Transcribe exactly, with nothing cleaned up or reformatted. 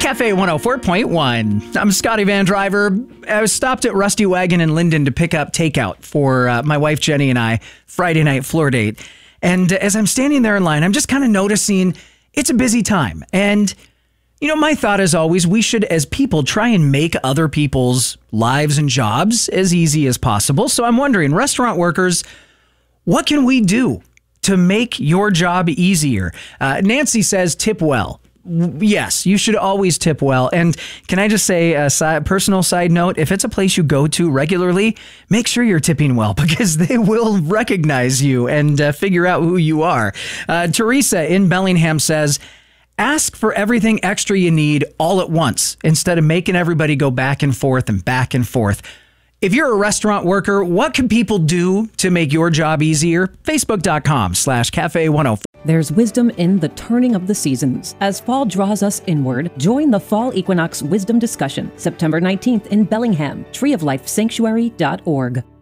Cafe one oh four point one. I'm Scotty Van Driver. I was stopped at Rusty Wagon in Linden to pick up takeout for uh, my wife Jenny and I Friday night floor date. And as I'm standing there in line, I'm just kind of noticing it's a busy time. And, you know, my thought is always we should, as people, try and make other people's lives and jobs as easy as possible. So I'm wondering, restaurant workers, what can we do to make your job easier? Uh, Nancy says tip well. Yes, you should always tip well. And can I just say a side, personal side note, if it's a place you go to regularly, make sure you're tipping well because they will recognize you and uh, figure out who you are. Uh, Teresa in Bellingham says, ask for everything extra you need all at once instead of making everybody go back and forth and back and forth. If you're a restaurant worker, what can people do to make your job easier? Facebook.com slash Cafe 104. There's wisdom in the turning of the seasons. As fall draws us inward, join the Fall Equinox Wisdom Discussion, September nineteenth in Bellingham, tree of life sanctuary dot org.